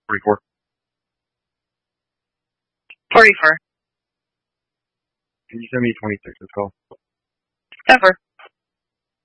44. 44. Can you send me 26 as well? Cover.